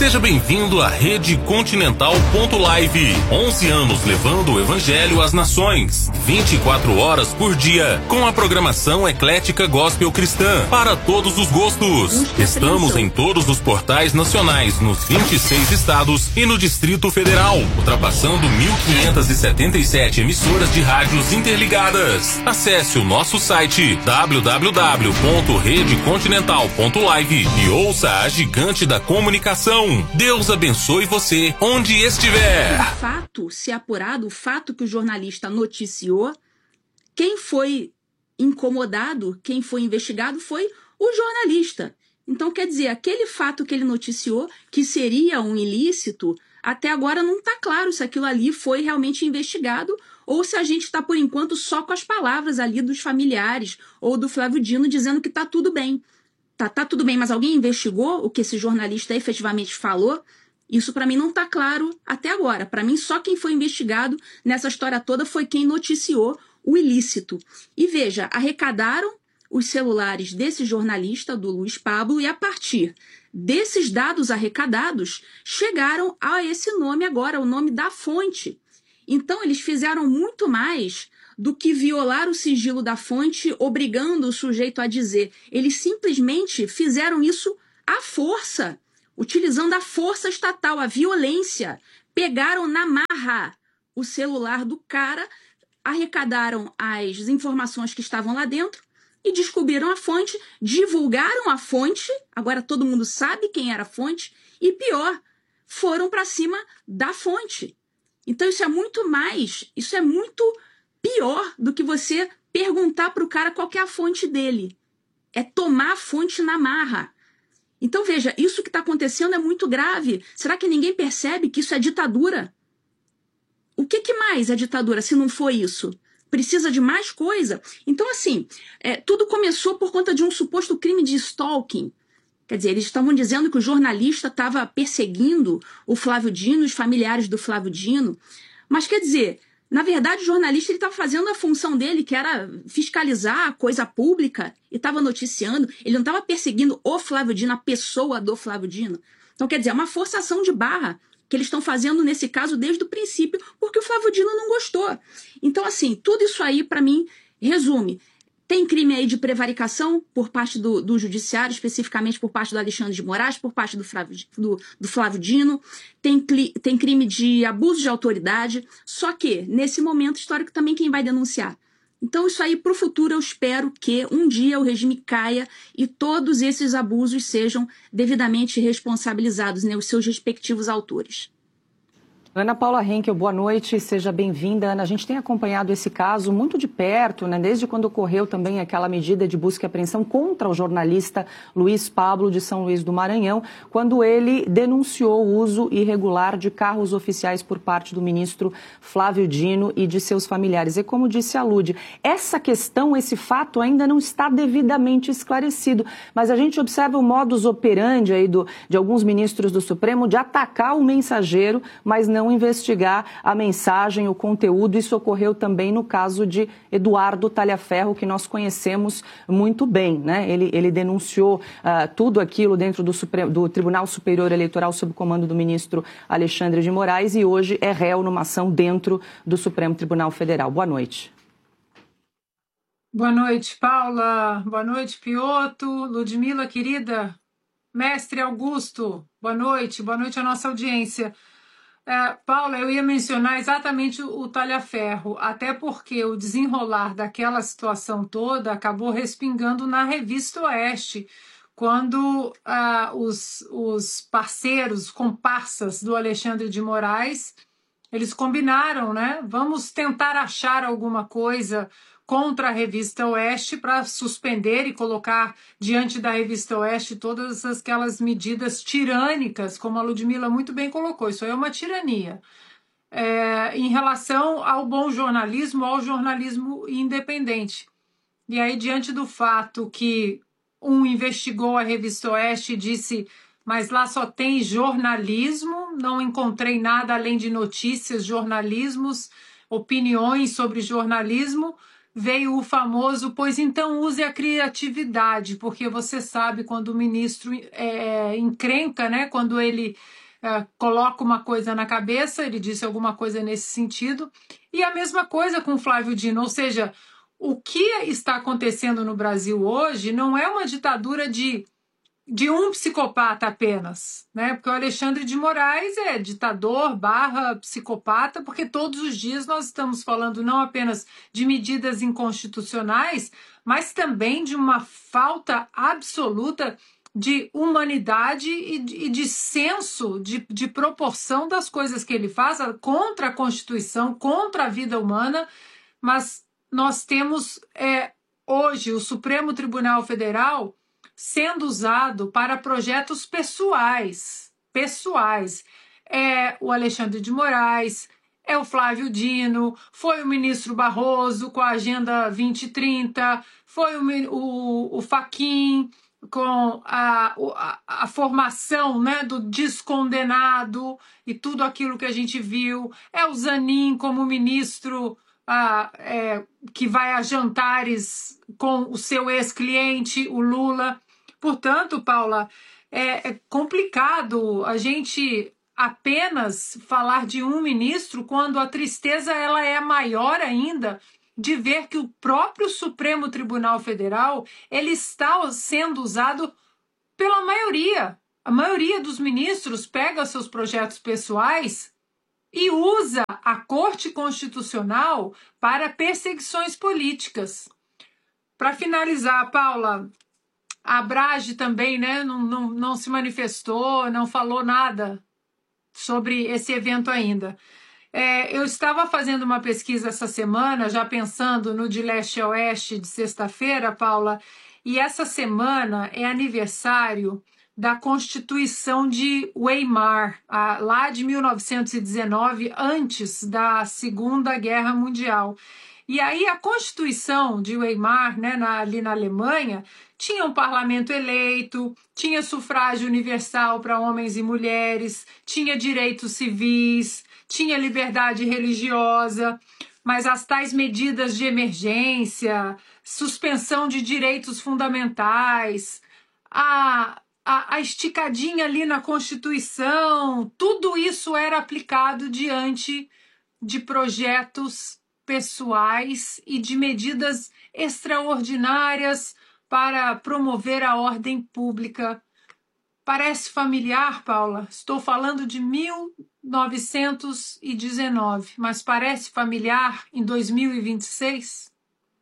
Seja bem-vindo à Rede Continental.live. 11 anos levando o Evangelho às nações. 24 horas por dia, com a programação eclética gospel cristã para todos os gostos. Estamos em todos os portais nacionais, nos 26 estados e no Distrito Federal, ultrapassando 1.577 emissoras de rádios interligadas. Acesse o nosso site www.redecontinental.live e ouça a gigante da comunicação. Deus abençoe você onde estiver. O fato, se apurado, o fato que o jornalista noticiou, quem foi incomodado, quem foi investigado foi o jornalista. Então, quer dizer, aquele fato que ele noticiou, que seria um ilícito, até agora não está claro se aquilo ali foi realmente investigado ou se a gente está, por enquanto, só com as palavras ali dos familiares ou do Flávio Dino dizendo que está tudo bem. Tá tudo bem, mas alguém investigou o que esse jornalista efetivamente falou? Isso para mim não está claro até agora. Para mim, só quem foi investigado nessa história toda foi quem noticiou o ilícito. E veja, arrecadaram os celulares desse jornalista, do Luiz Pablo, e a partir desses dados arrecadados, chegaram a esse nome agora, o nome da fonte. Então, eles fizeram muito mais do que violar o sigilo da fonte, obrigando o sujeito a dizer. Eles simplesmente fizeram isso à força, utilizando a força estatal, a violência. Pegaram na marra o celular do cara, arrecadaram as informações que estavam lá dentro e descobriram a fonte, divulgaram a fonte, agora todo mundo sabe quem era a fonte, e pior, foram para cima da fonte. Então isso é muito pior do que você perguntar para o cara qual que é a fonte dele. É tomar a fonte na marra. Então, veja, isso que está acontecendo é muito grave. Será que ninguém percebe que isso é ditadura? O que mais é ditadura se não for isso? Precisa de mais coisa? Então, assim, tudo começou por conta de um suposto crime de stalking. Quer dizer, eles estavam dizendo que o jornalista estava perseguindo o Flávio Dino, os familiares do Flávio Dino. Mas, quer dizer, na verdade, o jornalista estava fazendo a função dele, que era fiscalizar a coisa pública, e estava noticiando. Ele não estava perseguindo o Flávio Dino, a pessoa do Flávio Dino. Então, quer dizer, é uma forçação de barra que eles estão fazendo nesse caso desde o princípio, porque o Flávio Dino não gostou. Então, assim, tudo isso aí, para mim, resume. Tem crime aí de prevaricação por parte do judiciário, especificamente por parte do Alexandre de Moraes, por parte do Flávio Dino. Tem crime de abuso de autoridade. Só que, nesse momento histórico, também quem vai denunciar? Então, isso aí, para o futuro, eu espero que um dia o regime caia e todos esses abusos sejam devidamente responsabilizados, né, os seus respectivos autores. Ana Paula Henkel, boa noite, seja bem-vinda. Ana, a gente tem acompanhado esse caso muito de perto, né? Desde quando ocorreu também aquela medida de busca e apreensão contra o jornalista Luiz Pablo de São Luís do Maranhão, quando ele denunciou o uso irregular de carros oficiais por parte do ministro Flávio Dino e de seus familiares. E como disse a Lud, essa questão, esse fato ainda não está devidamente esclarecido, mas a gente observa o modus operandi aí de alguns ministros do Supremo de atacar o mensageiro, mas não investigar a mensagem, o conteúdo. Isso ocorreu também no caso de Eduardo Talhaferro, que nós conhecemos muito bem, né? Ele denunciou tudo aquilo dentro do Tribunal Superior Eleitoral sob o comando do ministro Alexandre de Moraes e hoje é réu numa ação dentro do Supremo Tribunal Federal. Boa noite. Boa noite, Paula. Boa noite, Piotto. Ludmila, querida. Mestre Augusto, boa noite à nossa audiência. Paula, eu ia mencionar exatamente o Talhaferro, até porque o desenrolar daquela situação toda acabou respingando na Revista Oeste, quando os parceiros, comparsas do Alexandre de Moraes, eles combinaram, né? Vamos tentar achar alguma coisa contra a Revista Oeste para suspender e colocar diante da Revista Oeste todas aquelas medidas tirânicas, como a Ludmila muito bem colocou, isso aí é uma tirania. Em relação ao bom jornalismo, ao jornalismo independente. E aí, diante do fato que um investigou a Revista Oeste e disse, mas lá só tem jornalismo, não encontrei nada além de notícias, jornalismos, opiniões sobre jornalismo, veio o famoso, pois então use a criatividade, porque você sabe quando o ministro encrenca, né? Quando ele coloca uma coisa na cabeça, ele disse alguma coisa nesse sentido. E a mesma coisa com o Flávio Dino, ou seja, o que está acontecendo no Brasil hoje não é uma ditadura de um psicopata apenas, né? Porque o Alexandre de Moraes é ditador / psicopata, porque todos os dias nós estamos falando não apenas de medidas inconstitucionais, mas também de uma falta absoluta de humanidade e de senso, de proporção das coisas que ele faz contra a Constituição, contra a vida humana. Mas nós temos hoje o Supremo Tribunal Federal sendo usado para projetos pessoais. É o Alexandre de Moraes, é o Flávio Dino, foi o ministro Barroso com a Agenda 2030, foi o Fachin com a formação, né, do descondenado e tudo aquilo que a gente viu, é o Zanin como ministro que vai a jantares com o seu ex-cliente, o Lula. Portanto, Paula, é complicado a gente apenas falar de um ministro quando a tristeza ela é maior ainda de ver que o próprio Supremo Tribunal Federal ele está sendo usado pela maioria. A maioria dos ministros pega seus projetos pessoais e usa a Corte Constitucional para perseguições políticas. Para finalizar, Paula, a Abrage também, né, não se manifestou, não falou nada sobre esse evento ainda. Eu estava fazendo uma pesquisa essa semana, já pensando no De Leste a Oeste de sexta-feira, Paula, e essa semana é aniversário da Constituição de Weimar, lá de 1919, antes da Segunda Guerra Mundial. E aí a Constituição de Weimar, né, ali na Alemanha, tinha um parlamento eleito, tinha sufrágio universal para homens e mulheres, tinha direitos civis, tinha liberdade religiosa, mas as tais medidas de emergência, suspensão de direitos fundamentais, a esticadinha ali na Constituição, tudo isso era aplicado diante de projetos pessoais e de medidas extraordinárias para promover a ordem pública. Parece familiar, Paula? Estou falando de 1919, mas parece familiar em 2026?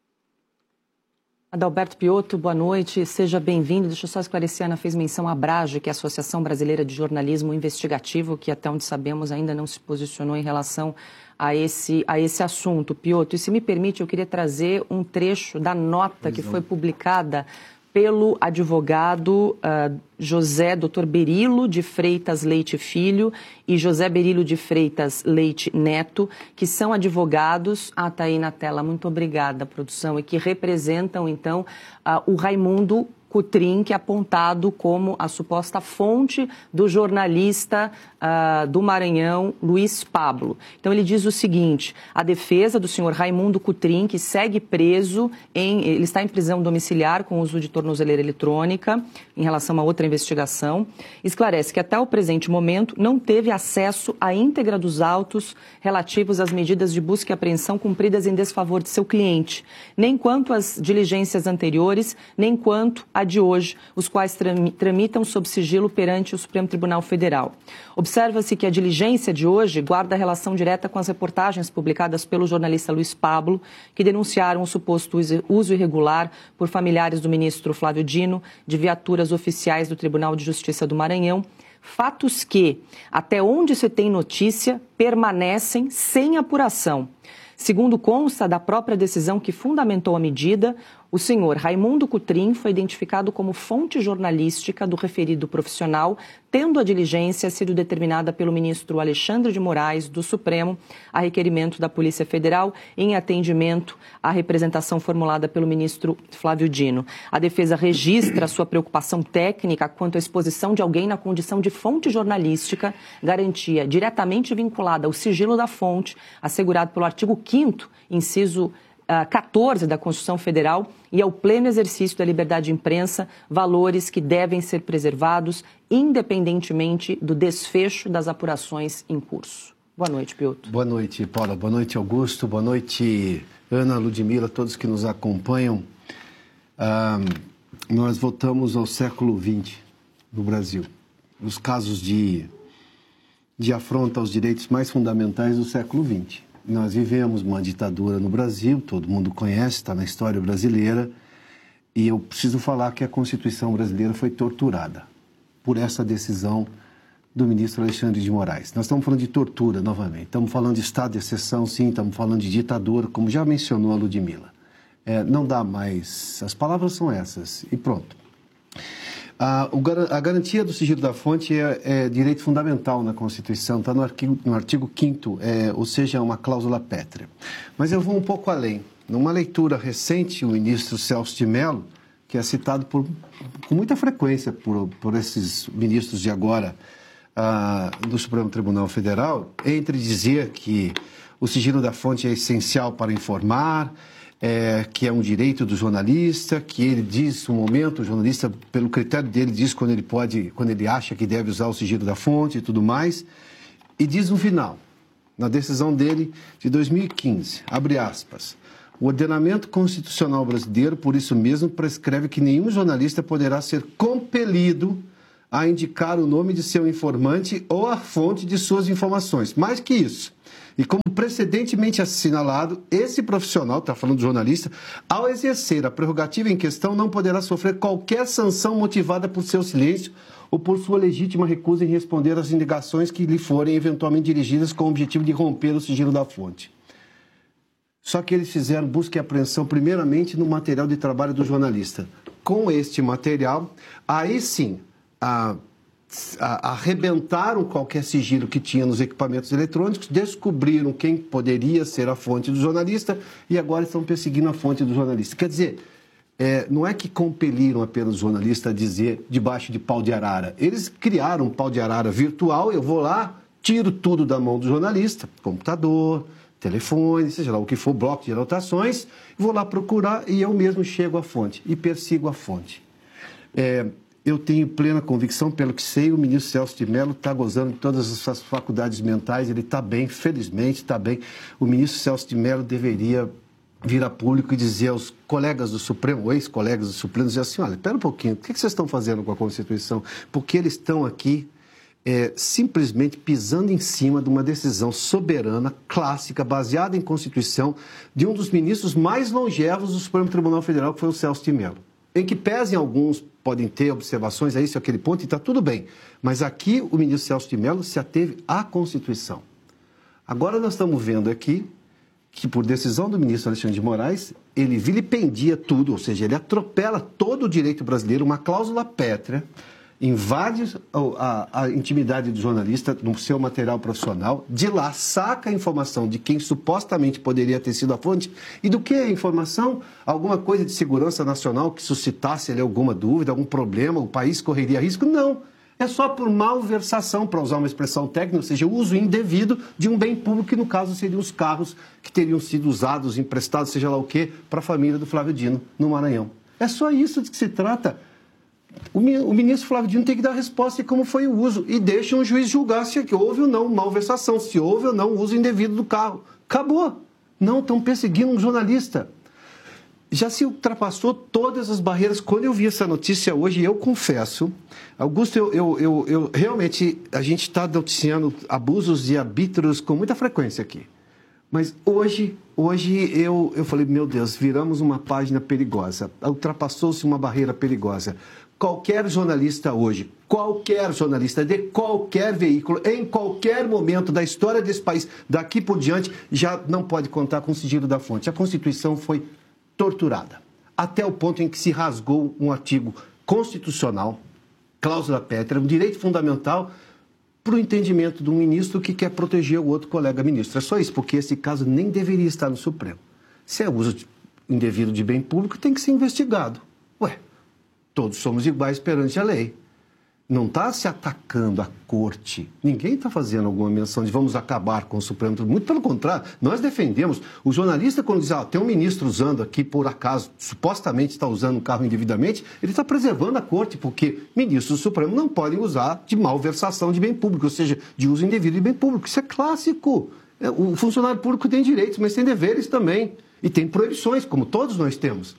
Adalberto Piotto, boa noite, seja bem-vindo. Deixa eu só esclarecer, a Ana fez menção à Abrage, que é a Associação Brasileira de Jornalismo Investigativo, que até onde sabemos ainda não se posicionou em relação a esse assunto. Piotto, e se me permite, eu queria trazer um trecho da nota que foi publicada pelo advogado José Dr. Berilo de Freitas Leite Filho e José Berilo de Freitas Leite Neto, que são advogados, está aí na tela, muito obrigada, produção, e que representam, então, o Raimundo Cotrim, que é apontado como a suposta fonte do jornalista do Maranhão, Luiz Pablo. Então, ele diz o seguinte: a defesa do senhor Raimundo Cotrim, que segue preso, ele está em prisão domiciliar com uso de tornozeleira eletrônica, em relação a outra investigação, esclarece que até o presente momento não teve acesso à íntegra dos autos relativos às medidas de busca e apreensão cumpridas em desfavor de seu cliente, nem quanto às diligências anteriores, nem quanto a de hoje, os quais tramitam sob sigilo perante o Supremo Tribunal Federal. Observa-se que a diligência de hoje guarda relação direta com as reportagens publicadas pelo jornalista Luiz Pablo, que denunciaram o suposto uso irregular por familiares do ministro Flávio Dino de viaturas oficiais do Tribunal de Justiça do Maranhão, fatos que, até onde se tem notícia, permanecem sem apuração. Segundo consta da própria decisão que fundamentou a medida, o senhor Raimundo Cotrim foi identificado como fonte jornalística do referido profissional, tendo a diligência sido determinada pelo ministro Alexandre de Moraes, do Supremo, a requerimento da Polícia Federal, em atendimento à representação formulada pelo ministro Flávio Dino. A defesa registra sua preocupação técnica quanto à exposição de alguém na condição de fonte jornalística, garantia diretamente vinculada ao sigilo da fonte, assegurado pelo artigo 5º, inciso 14 da Constituição Federal e ao pleno exercício da liberdade de imprensa, valores que devem ser preservados independentemente do desfecho das apurações em curso. Boa noite, Piotr. Boa noite, Paula. Boa noite, Augusto. Boa noite, Ana, Ludmila, todos que nos acompanham. Nós voltamos ao século XX no Brasil. Os casos de afronta aos direitos mais fundamentais do século XX. Nós vivemos uma ditadura no Brasil, todo mundo conhece, está na história brasileira, e eu preciso falar que a Constituição brasileira foi torturada por essa decisão do ministro Alexandre de Moraes. Nós estamos falando de tortura novamente, estamos falando de estado de exceção, sim, estamos falando de ditadura, como já mencionou a Ludmila. Não dá mais, as palavras são essas, e pronto. A garantia do sigilo da fonte é direito fundamental na Constituição, está no artigo 5º, ou seja, é uma cláusula pétrea. Mas eu vou um pouco além. Numa leitura recente, o ministro Celso de Mello, que é citado com muita frequência por esses ministros de agora do Supremo Tribunal Federal, entre dizer que o sigilo da fonte é essencial para informar, que é um direito do jornalista, que ele diz no momento, o jornalista, pelo critério dele, diz quando ele acha que deve usar o sigilo da fonte e tudo mais, e diz no final, na decisão dele de 2015, abre aspas, o ordenamento constitucional brasileiro, por isso mesmo, prescreve que nenhum jornalista poderá ser compelido a indicar o nome de seu informante ou a fonte de suas informações. Mais que isso, e como precedentemente assinalado, esse profissional, está falando do jornalista, ao exercer a prerrogativa em questão, não poderá sofrer qualquer sanção motivada por seu silêncio ou por sua legítima recusa em responder às indagações que lhe forem eventualmente dirigidas com o objetivo de romper o sigilo da fonte. Só que eles fizeram busca e apreensão primeiramente no material de trabalho do jornalista. Com este material, aí sim, arrebentaram qualquer sigilo que tinha nos equipamentos eletrônicos, descobriram quem poderia ser a fonte do jornalista e agora estão perseguindo a fonte do jornalista. Quer dizer, não é que compeliram apenas o jornalista a dizer debaixo de pau de arara. Eles criaram um pau de arara virtual, eu vou lá, tiro tudo da mão do jornalista, computador, telefone, seja lá o que for, bloco de anotações, vou lá procurar e eu mesmo chego à fonte e persigo a fonte. Eu tenho plena convicção, pelo que sei, o ministro Celso de Mello está gozando de todas as suas faculdades mentais, ele está bem, felizmente está bem. O ministro Celso de Mello deveria vir a público e dizer aos colegas do Supremo, ex-colegas do Supremo, dizer assim, olha, espera um pouquinho, o que vocês estão fazendo com a Constituição? Porque eles estão aqui simplesmente pisando em cima de uma decisão soberana, clássica, baseada em Constituição, de um dos ministros mais longevos do Supremo Tribunal Federal, que foi o Celso de Mello. Em que pesem alguns, podem ter observações a isso ou aquele ponto, e está tudo bem. Mas aqui o ministro Celso de Mello se ateve à Constituição. Agora nós estamos vendo aqui que, por decisão do ministro Alexandre de Moraes, ele vilipendia tudo, ou seja, ele atropela todo o direito brasileiro, uma cláusula pétrea, invade a intimidade do jornalista no seu material profissional, de lá saca a informação de quem supostamente poderia ter sido a fonte, e do que a informação? Alguma coisa de segurança nacional que suscitasse ali alguma dúvida, algum problema, o país correria risco? Não, é só por malversação, para usar uma expressão técnica, ou seja, o uso indevido de um bem público, que no caso seriam os carros que teriam sido usados, emprestados, seja lá o quê, para a família do Flávio Dino, no Maranhão. É só isso de que se trata. O ministro Flávio Dino tem que dar resposta de como foi o uso e deixa um juiz julgar se houve ou não malversação, se houve ou não uso indevido do carro. Acabou. Não, estão perseguindo um jornalista. Já se ultrapassou todas as barreiras. Quando eu vi essa notícia hoje, eu confesso, Augusto, eu realmente, a gente está noticiando abusos e arbítrios com muita frequência aqui. Mas hoje eu falei, meu Deus, viramos uma página perigosa, ultrapassou-se uma barreira perigosa. Qualquer jornalista hoje, qualquer jornalista de qualquer veículo, em qualquer momento da história desse país, daqui por diante, já não pode contar com o sigilo da fonte. A Constituição foi torturada, até o ponto em que se rasgou um artigo constitucional, cláusula pétrea, um direito fundamental, para o entendimento de um ministro que quer proteger o outro colega ministro. É só isso, porque esse caso nem deveria estar no Supremo. Se é uso indevido de bem público, tem que ser investigado. Ué, todos somos iguais perante a lei. não está se atacando a corte. Ninguém está fazendo alguma menção de vamos acabar com o Supremo Tribunal. Muito pelo contrário, nós defendemos. O jornalista, quando diz, tem um ministro usando aqui, por acaso, supostamente está usando um carro indevidamente, ele está preservando a corte, porque ministros do Supremo não podem usar de malversação de bem público, ou seja, de uso indevido de bem público. Isso é clássico. O funcionário público tem direitos, mas tem deveres também. E tem proibições, como todos nós temos.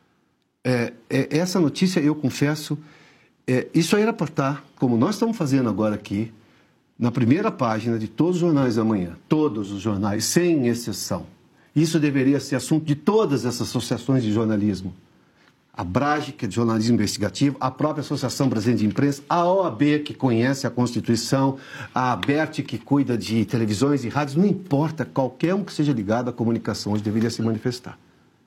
Essa notícia, eu confesso... isso aí era para estar, como nós estamos fazendo agora aqui, na primeira página de todos os jornais da manhã. Todos os jornais, sem exceção. Isso deveria ser assunto de todas essas associações de jornalismo. A Brage, que é de jornalismo investigativo, a própria Associação Brasileira de Imprensa, a OAB, que conhece a Constituição, a ABERT, que cuida de televisões e rádios, não importa, qualquer um que seja ligado à comunicação, hoje deveria se manifestar.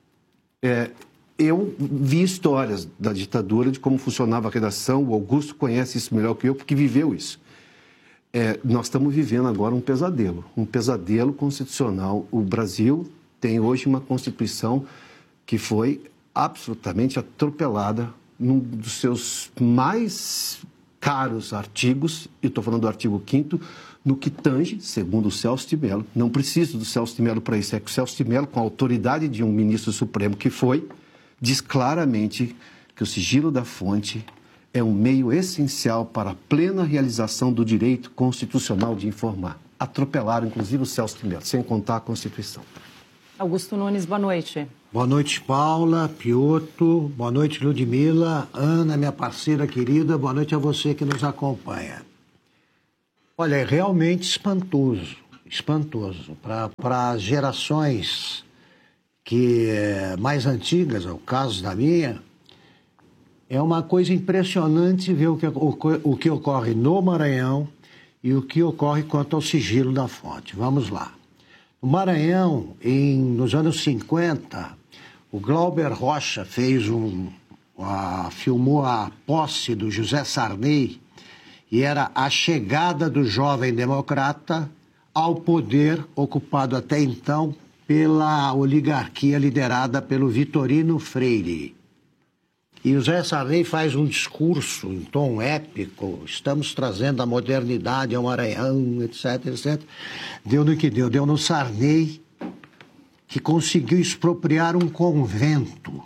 Eu vi histórias da ditadura, de como funcionava a redação, o Augusto conhece isso melhor que eu, porque viveu isso. Nós estamos vivendo agora um pesadelo constitucional. O Brasil tem hoje uma Constituição que foi absolutamente atropelada num dos seus mais caros artigos, e estou falando do artigo 5º, no que tange, segundo o Celso de Mello, não preciso do Celso de Mello para isso, é que o Celso de Mello, com a autoridade de um ministro supremo que foi, diz claramente que o sigilo da fonte é um meio essencial para a plena realização do direito constitucional de informar. Atropelaram, inclusive, o Celso de Mello, sem contar a Constituição. Augusto Nunes, boa noite. Boa noite, Paula, Piotto, boa noite, Ludmila, Ana, minha parceira querida, boa noite a você que nos acompanha. Olha, é realmente espantoso. Para as gerações mais antigas, é o caso da minha, é uma coisa impressionante ver o que ocorre no Maranhão e o que ocorre quanto ao sigilo da fonte. Vamos lá. No Maranhão, nos anos 50, o Glauber Rocha filmou a posse do José Sarney, e era a chegada do jovem democrata ao poder ocupado até então pela oligarquia liderada pelo Vitorino Freire. E o José Sarney faz um discurso em tom épico, estamos trazendo a modernidade ao Maranhão, etc, etc. Deu no que deu, deu no Sarney, que conseguiu expropriar um convento,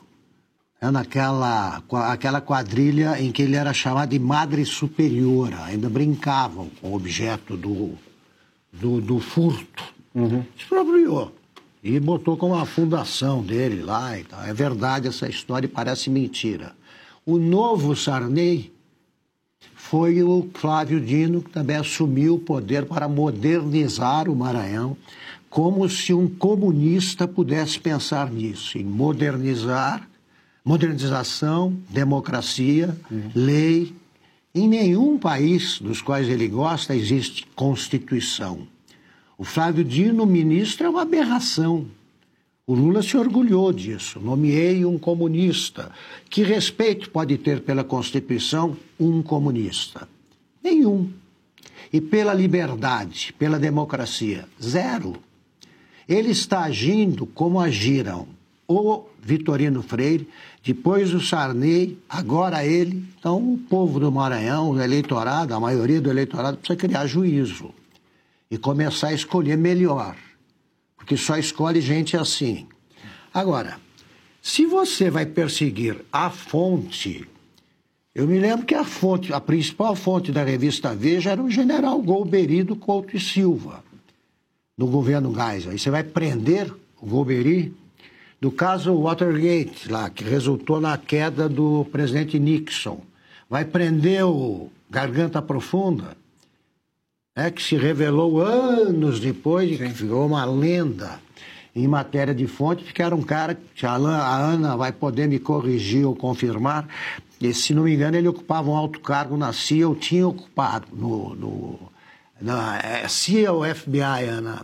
aquela quadrilha em que ele era chamado de Madre Superiora, ainda brincavam com o objeto do furto. Expropriou. E botou como a fundação dele lá e tal. É verdade essa história e parece mentira. O novo Sarney foi o Flávio Dino, que também assumiu o poder para modernizar o Maranhão, como se um comunista pudesse pensar nisso, em modernização, democracia, lei. Em nenhum país dos quais ele gosta existe Constituição. O Flávio Dino, ministro, é uma aberração. O Lula se orgulhou disso. Nomeei um comunista. Que respeito pode ter pela Constituição um comunista? Nenhum. E pela liberdade, pela democracia? Zero. Ele está agindo como agiram o Vitorino Freire, depois o Sarney, agora ele. Então, o povo do Maranhão, o eleitorado, a maioria do eleitorado, precisa criar juízo e começar a escolher melhor, porque só escolhe gente assim. Agora, se você vai perseguir a fonte, eu me lembro que a principal fonte da revista Veja era o general Golbery do Couto e Silva, do governo Geisel. Aí você vai prender o Golbery do caso Watergate, lá, que resultou na queda do presidente Nixon. Vai prender o Garganta Profunda, que se revelou anos depois, que ficou uma lenda em matéria de fonte, porque era um cara que a Ana vai poder me corrigir ou confirmar, e, se não me engano, ele ocupava um alto cargo na CIA, ou tinha ocupado na CIA ou FBI, Ana?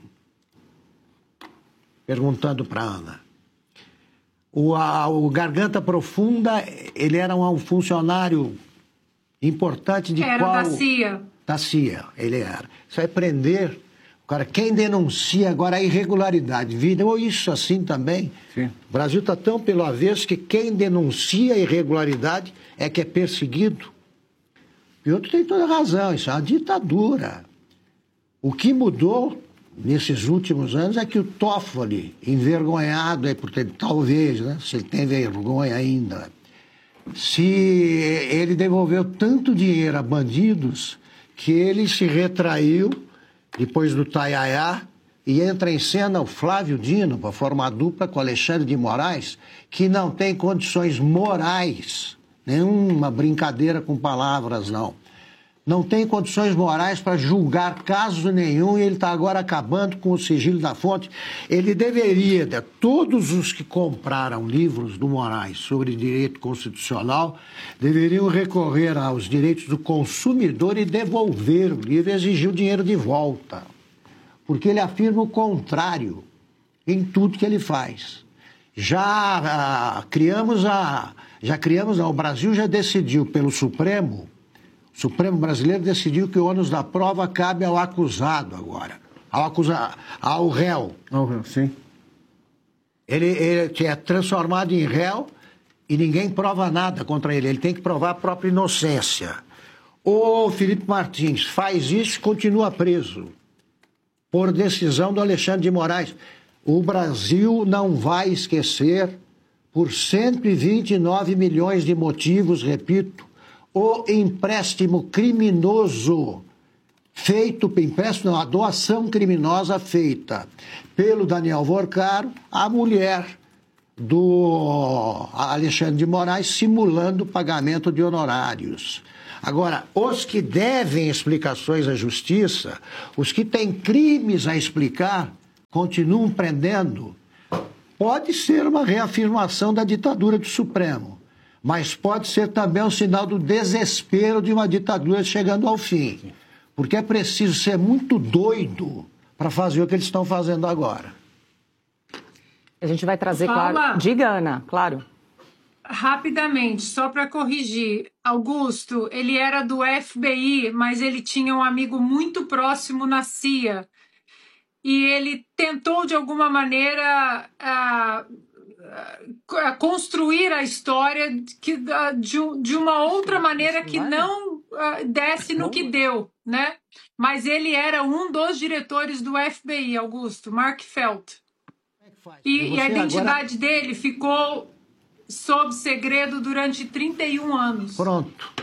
Perguntando para Ana. O Garganta Profunda, ele era um funcionário importante de qual... Era da CIA. Da CIA, ele era. Isso vai prender o cara. Quem denuncia agora a irregularidade, virou isso assim também. Sim. O Brasil está tão pelo avesso que quem denuncia a irregularidade é que é perseguido. Piotr tem toda razão, isso é uma ditadura. O que mudou nesses últimos anos é que o Toffoli, envergonhado, talvez, né, se ele tem vergonha ainda, se ele devolveu tanto dinheiro a bandidos que ele se retraiu depois do Taiaiá e entra em cena o Flávio Dino para formar dupla com Alexandre de Moraes, que não tem condições morais, nenhuma brincadeira com palavras, não tem condições morais para julgar caso nenhum, e ele está agora acabando com o sigilo da fonte. Ele deveria, todos os que compraram livros do Moraes sobre direito constitucional, deveriam recorrer aos direitos do consumidor e devolver o livro e exigir o dinheiro de volta. Porque ele afirma o contrário em tudo que ele faz. O Brasil já decidiu pelo Supremo. O Supremo brasileiro decidiu que o ônus da prova cabe ao acusado agora, ao réu. Ao réu, sim. Ele é transformado em réu e ninguém prova nada contra ele. Ele tem que provar a própria inocência. O Felipe Martins faz isso e continua preso, por decisão do Alexandre de Moraes. O Brasil não vai esquecer, por 129 milhões de motivos, repito, o empréstimo criminoso a doação criminosa feita pelo Daniel Vorcaro à mulher do Alexandre de Moraes, simulando o pagamento de honorários. Agora, os que devem explicações à justiça, os que têm crimes a explicar, continuam prendendo. Pode ser uma reafirmação da ditadura do Supremo, mas pode ser também um sinal do desespero de uma ditadura chegando ao fim. Porque é preciso ser muito doido para fazer o que eles estão fazendo agora. A gente vai trazer, claro... Diga, Ana, claro. Rapidamente, só para corrigir. Augusto, ele era do FBI, mas ele tinha um amigo muito próximo na CIA. E ele tentou, de alguma maneira... construir a história de uma outra maneira que não desse no que deu, né? Mas ele era um dos diretores do FBI, Augusto, Mark Felt. E a identidade dele ficou sob segredo durante 31 anos. Pronto.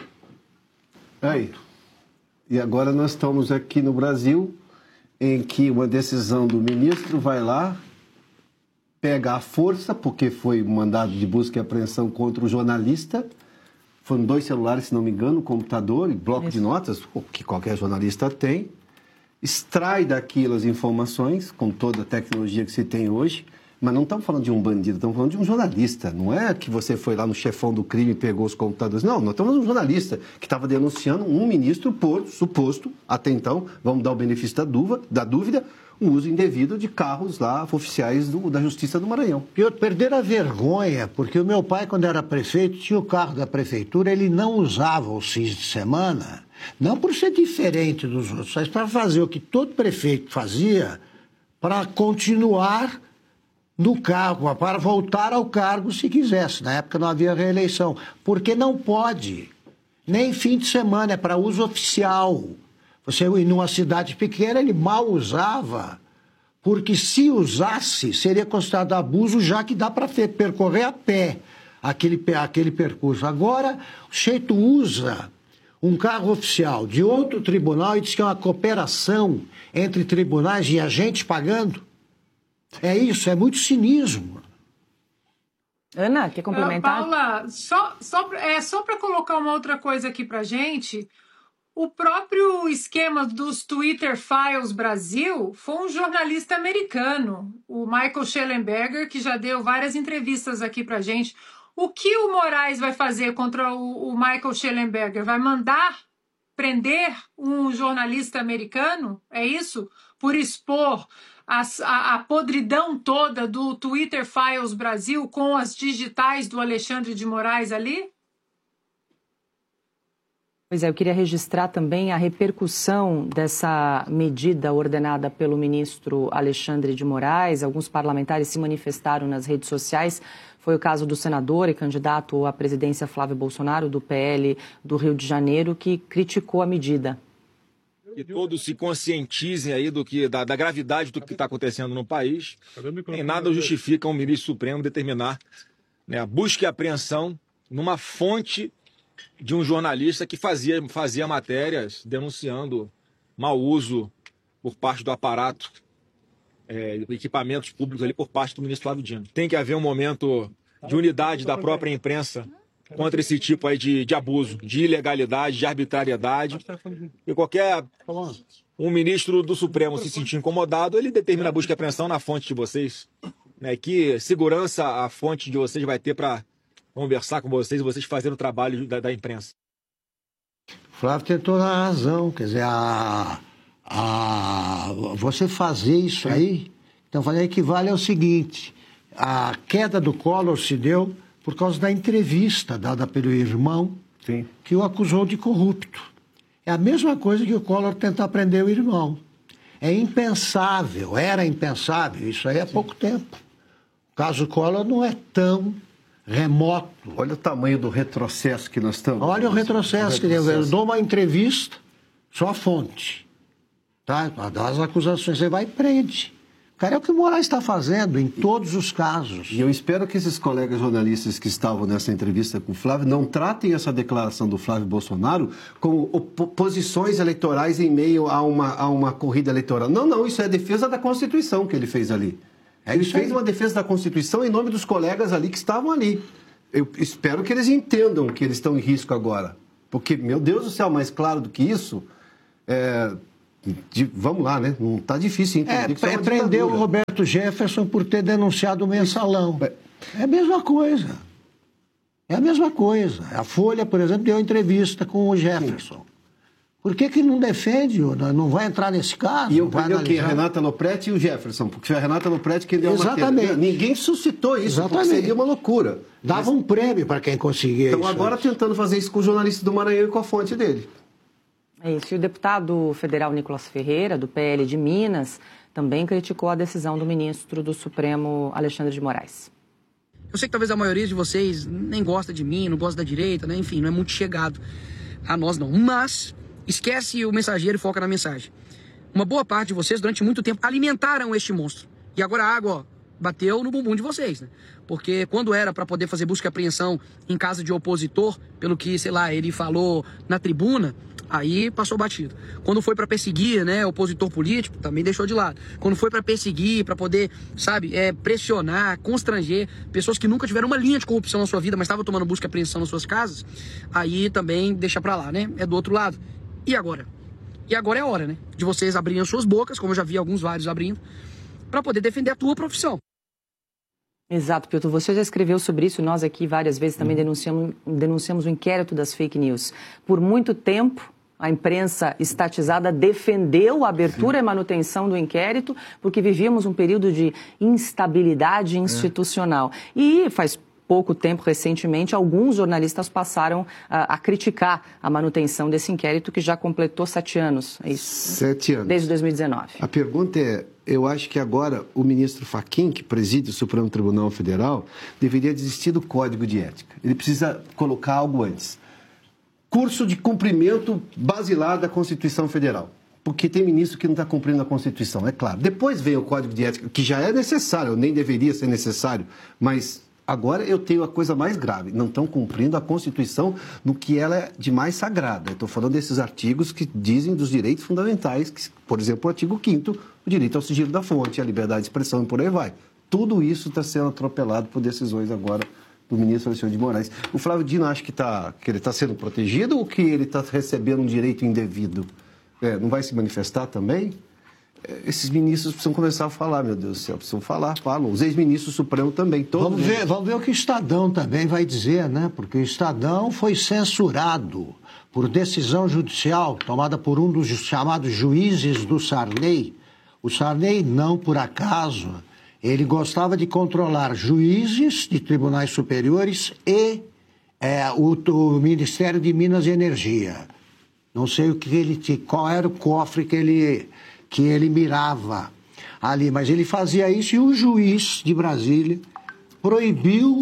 Aí. E agora nós estamos aqui no Brasil, em que uma decisão do ministro vai lá, pega a força, porque foi mandado de busca e apreensão contra o jornalista. Foram 2 celulares, se não me engano, um computador e bloco de notas, que qualquer jornalista tem. Extrai daquilo as informações, com toda a tecnologia que se tem hoje. Mas não estamos falando de um bandido, estamos falando de um jornalista. Não é que você foi lá no chefão do crime e pegou os computadores. Não, nós estamos falando de um jornalista que estava denunciando um ministro por suposto, até então, vamos dar o benefício da dúvida, o uso indevido de carros lá oficiais da Justiça do Maranhão. Perderam a vergonha, porque o meu pai, quando era prefeito, tinha o carro da prefeitura, ele não usava os fins de semana, não por ser diferente dos outros, mas para fazer o que todo prefeito fazia, para continuar no cargo, para voltar ao cargo se quisesse. Na época não havia reeleição, porque não pode, nem fim de semana, é para uso oficial. Você ir numa cidade pequena, ele mal usava, porque se usasse, seria considerado abuso, já que dá para percorrer a pé aquele percurso. Agora, o sujeito usa um carro oficial de outro tribunal e diz que é uma cooperação entre tribunais e a gente pagando. É isso, é muito cinismo. Ana, quer complementar? Paula, só para colocar uma outra coisa aqui para gente... O próprio esquema dos Twitter Files Brasil foi um jornalista americano, o Michael Shellenberger, que já deu várias entrevistas aqui pra gente. O que o Moraes vai fazer contra o Michael Shellenberger? Vai mandar prender um jornalista americano? É isso? Por expor a podridão toda do Twitter Files Brasil com as digitais do Alexandre de Moraes ali? Pois é, eu queria registrar também a repercussão dessa medida ordenada pelo ministro Alexandre de Moraes. Alguns parlamentares se manifestaram nas redes sociais Foi o caso do senador e candidato à presidência Flávio Bolsonaro, do PL do Rio de Janeiro, que criticou a medida. Que todos se conscientizem aí da gravidade do que está acontecendo no país. Nem nada justifica um ministro supremo determinar, né, a busca e apreensão numa fonte de um jornalista que fazia matérias denunciando mau uso por parte do aparato, equipamentos públicos ali por parte do ministro Flávio Dino. Tem que haver um momento de unidade da própria imprensa contra esse tipo aí de abuso, de ilegalidade, de arbitrariedade. E um ministro do Supremo se sentir incomodado, ele determina a busca e apreensão na fonte de vocês. Né? Que segurança a fonte de vocês vai ter para conversar com vocês e vocês fazerem o trabalho da imprensa? Flávio tem toda a razão. Quer dizer, você fazer isso aí, então equivale ao seguinte: a queda do Collor se deu por causa da entrevista dada pelo irmão, sim, que o acusou de corrupto. É a mesma coisa que o Collor tentar prender o irmão. É impensável, era impensável, isso aí há pouco tempo. O caso Collor não é tão remoto. Olha o tamanho do retrocesso que nós estamos. Olha o retrocesso. Eu dou uma entrevista, só a fonte. Tá? Das acusações, você vai e prende. Cara, é o que o Moraes está fazendo em todos os casos. E eu espero que esses colegas jornalistas que estavam nessa entrevista com o Flávio não tratem essa declaração do Flávio Bolsonaro como posições eleitorais em meio a uma corrida eleitoral. Não, isso é defesa da Constituição que ele fez ali. Ele fez uma defesa da Constituição em nome dos colegas ali que estavam ali. Eu espero que eles entendam que eles estão em risco agora. Porque, meu Deus do céu, mais claro do que isso... vamos lá, né? Não está difícil entender. Prendeu o Roberto Jefferson por ter denunciado o mensalão. É a mesma coisa. É a mesma coisa. A Folha, por exemplo, deu entrevista com o Jefferson. Por que não defende? Não vai entrar nesse caso? E eu prendeu quem? A Renata Lopretti e o Jefferson. Porque foi a Renata Lopretti quem deu a matéria. Exatamente. Ninguém suscitou isso, porque seria uma loucura. Dava um prêmio para quem conseguia isso. Então agora tentando fazer isso com o jornalista do Maranhão e com a fonte dele. É isso. E o deputado federal Nicolas Ferreira, do PL de Minas, também criticou a decisão do ministro do Supremo, Alexandre de Moraes. Eu sei que talvez a maioria de vocês nem gosta de mim, não gosta da direita, né? Enfim, não é muito chegado a nós não. Mas esquece o mensageiro e foca na mensagem. Uma boa parte de vocês, durante muito tempo, alimentaram este monstro. E agora a água, bateu no bumbum de vocês, né? Porque quando era para poder fazer busca e apreensão em casa de opositor, pelo que, sei lá, ele falou na tribuna, aí passou batido. Quando foi para perseguir, né, opositor político, também deixou de lado. Quando foi para perseguir, para poder, sabe, pressionar, constranger pessoas que nunca tiveram uma linha de corrupção na sua vida, mas estavam tomando busca e apreensão nas suas casas, aí também deixa para lá, né? É do outro lado. E agora? E agora é a hora, né, de vocês abrirem as suas bocas, como eu já vi vários abrindo, para poder defender a tua profissão. Exato, Piotr. Você já escreveu sobre isso, nós aqui várias vezes também denunciamos o inquérito das fake news. Por muito tempo, a imprensa estatizada defendeu a abertura e manutenção do inquérito, porque vivíamos um período de instabilidade institucional. E faz pouco tempo, recentemente, alguns jornalistas passaram a criticar a manutenção desse inquérito, que já completou 7 anos. É isso? 7 anos. Desde 2019. A pergunta é, eu acho que agora o ministro Fachin, que preside o Supremo Tribunal Federal, deveria desistir do Código de Ética. Ele precisa colocar algo antes. Curso de cumprimento basilar da Constituição Federal. Porque tem ministro que não está cumprindo a Constituição, é claro. Depois vem o Código de Ética, que já é necessário, nem deveria ser necessário, mas agora eu tenho a coisa mais grave. Não estão cumprindo a Constituição no que ela é de mais sagrada. Eu estou falando desses artigos que dizem dos direitos fundamentais, que, por exemplo, o artigo 5º, o direito ao sigilo da fonte, a liberdade de expressão e por aí vai. Tudo isso está sendo atropelado por decisões agora do ministro Alexandre de Moraes. O Flávio Dino acha que ele está sendo protegido ou que ele está recebendo um direito indevido? Não vai se manifestar também? Esses ministros precisam começar a falar, meu Deus do céu, precisam falam. Os ex-ministros do Supremo também, todos. Vamos ver o que o Estadão também vai dizer, né? Porque o Estadão foi censurado por decisão judicial tomada por um dos chamados juízes do Sarney. O Sarney, não por acaso, ele gostava de controlar juízes de tribunais superiores e o Ministério de Minas e Energia. Não sei qual era o cofre que ele mirava ali, mas ele fazia isso e o juiz de Brasília proibiu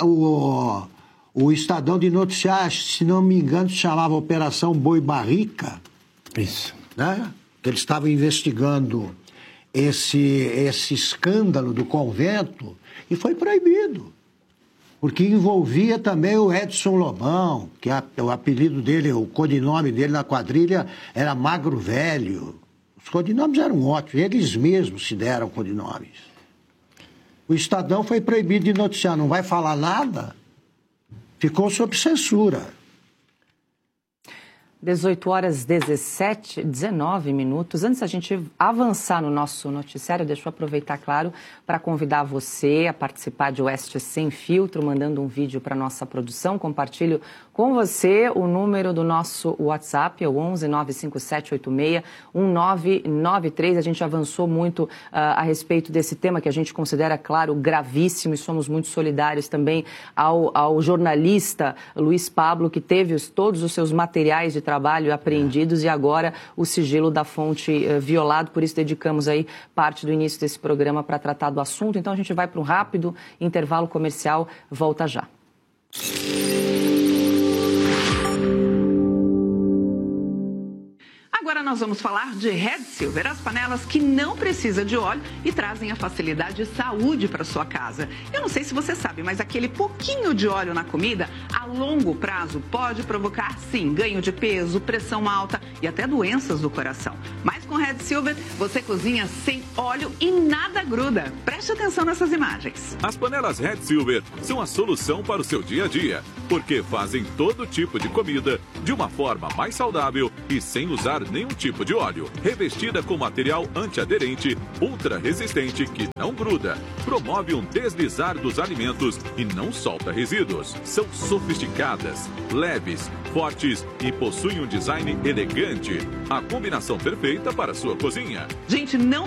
o Estadão de noticiar, se não me engano, se chamava Operação Boi Barrica. Isso. Né? Que eles estavam investigando esse escândalo do convento e foi proibido. Porque envolvia também o Edson Lobão, que o apelido dele, o codinome dele na quadrilha era Magro Velho. Os codinomes eram ótimos, eles mesmos se deram codinomes. O Estadão foi proibido de noticiar, não vai falar nada, ficou sob censura. 18 horas 19 minutos. Antes da gente avançar no nosso noticiário, deixa eu aproveitar, claro, para convidar você a participar de Oeste Sem Filtro, mandando um vídeo para a nossa produção. Compartilho com você o número do nosso WhatsApp, é o 11 957 86 1993. A gente avançou muito a respeito desse tema que a gente considera, claro, gravíssimo, e somos muito solidários também ao jornalista Luiz Pablo, que teve todos os seus materiais de trabalho apreendidos e agora o sigilo da fonte violado. Por isso dedicamos aí parte do início desse programa para tratar do assunto. Então a gente vai para um rápido intervalo comercial, volta já. Agora nós vamos falar de Red Silver, as panelas que não precisam de óleo e trazem a facilidade e saúde para sua casa. Eu não sei se você sabe, mas aquele pouquinho de óleo na comida, a longo prazo, pode provocar, sim, ganho de peso, pressão alta e até doenças do coração. Mas com Red Silver, você cozinha sem óleo e nada gruda. Preste atenção nessas imagens. As panelas Red Silver são a solução para o seu dia a dia, porque fazem todo tipo de comida de uma forma mais saudável e sem usar nenhum tipo de óleo. Revestida com material antiaderente, ultra resistente que não gruda, promove um deslizar dos alimentos e não solta resíduos. São sofisticadas, leves, fortes e possuem um design elegante. A combinação perfeita para a sua cozinha. Gente, não